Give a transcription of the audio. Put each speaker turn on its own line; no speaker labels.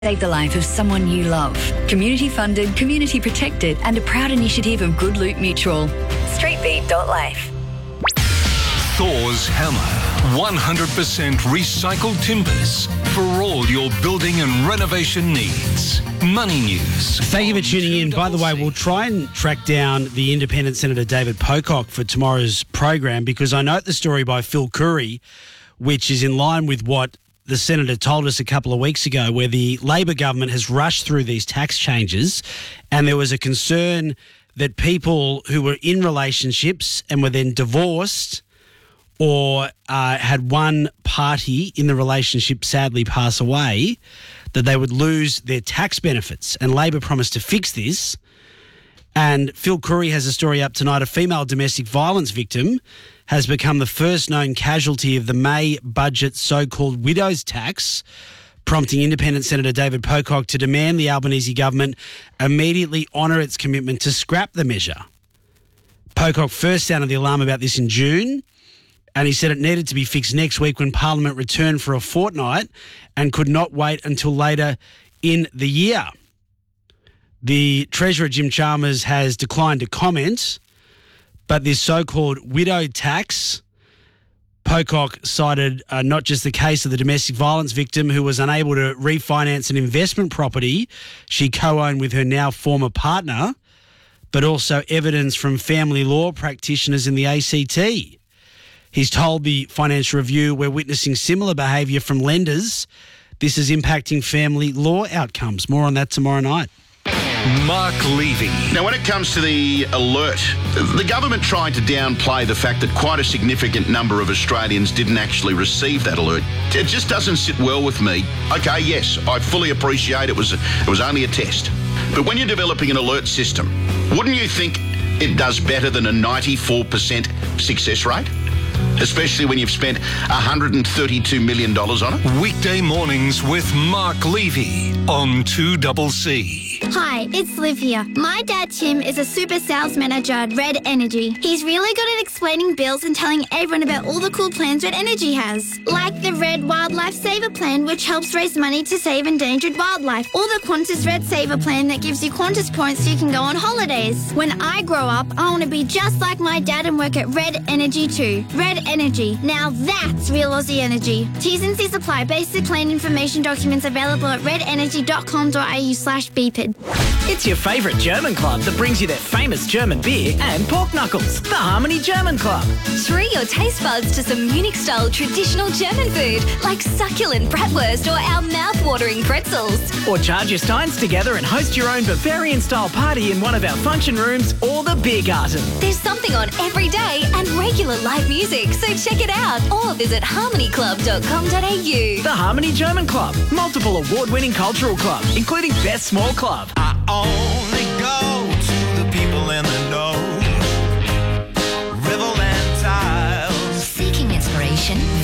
Save the life of someone you love. Community funded, community protected, and a proud initiative of Good Loot Mutual. Streetbeat.life.
Thor's Hammer. 100% recycled timbers for all your building and renovation needs. Money News.
Thank you for tuning in. By the way, we'll try and track down the independent Senator David Pocock for tomorrow's program, because I note the story by Phil Curry, which is in line with what the Senator told us a couple of weeks ago, where the Labor government has rushed through these tax changes, and there was a concern that people who were in relationships and were then divorced or had one party in the relationship sadly pass away, that they would lose their tax benefits. And Labor promised to fix this. And Phil Curry has a story up tonight. A female domestic violence victim has become the first known casualty of the May budget so-called widow's tax, prompting independent Senator David Pocock to demand the Albanese government immediately honour its commitment to scrap the measure. Pocock first sounded the alarm about this in June, and he said it needed to be fixed next week when Parliament returned for a fortnight and could not wait until later in the year. The Treasurer, Jim Chalmers, has declined to comment, but this so-called widow tax, Pocock cited not just the case of the domestic violence victim who was unable to refinance an investment property she co-owned with her now former partner, but also evidence from family law practitioners in the ACT. He's told the Financial Review, we're witnessing similar behaviour from lenders. This is impacting family law outcomes. More on that tomorrow night.
Mark Levy.
Now, when it comes to the alert, the government tried to downplay the fact that quite a significant number of Australians didn't actually receive that alert. It just doesn't sit well with me. Okay, yes, I fully appreciate it was only a test. But when you're developing an alert system, wouldn't you think it does better than a 94% success rate? Especially when you've spent $132 million on it.
Weekday mornings with Mark Levy on 2CC.
Hi, it's Liv here. My dad, Tim, is a super sales manager at Red Energy. He's really good at explaining bills and telling everyone about all the cool plans Red Energy has. Like the Red Wildlife Saver Plan, which helps raise money to save endangered wildlife. Or the Qantas Red Saver Plan that gives you Qantas points so you can go on holidays. When I grow up, I want to be just like my dad and work at Red Energy too. Red Energy. Now that's real Aussie energy. T's and C's apply. Basic plan information documents available at redenergy.com.au/BPID.
It's your favourite German club that brings you their famous German beer and pork knuckles. The Harmony German Club.
Treat your taste buds to some Munich-style traditional German food like succulent bratwurst or our mouth-watering pretzels.
Or charge your steins together and host your own Bavarian-style party in one of our function rooms or the beer garden.
There's something on every day and regular live music, so check it out or visit harmonyclub.com.au.
The Harmony German Club. Multiple award-winning cultural club, including Best Small Club.
Oh.